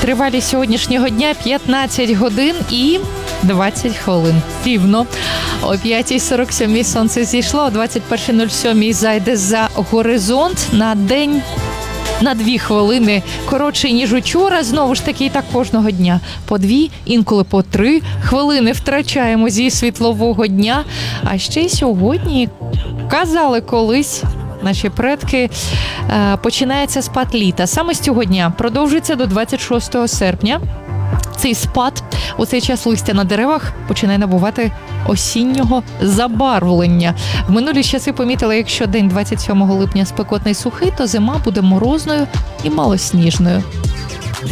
Тривалість сьогоднішнього дня 15 годин і 20 хвилин. Рівно. О 5:47 сонце зійшло, о 21:07 зайде за горизонт на день. На 2 хвилини коротше, ніж учора. Знову ж таки, і так кожного дня. По 2, інколи по 3 хвилини втрачаємо зі світлового дня. А ще й сьогодні, казали колись наші предки, починається спад літа. Саме з цього дня продовжується до 26 серпня. Цей спад, у цей час листя на деревах починає набувати осіннього забарвлення. В минулі часи помітили, якщо день 27 липня спекотний сухий, то зима буде морозною і малосніжною.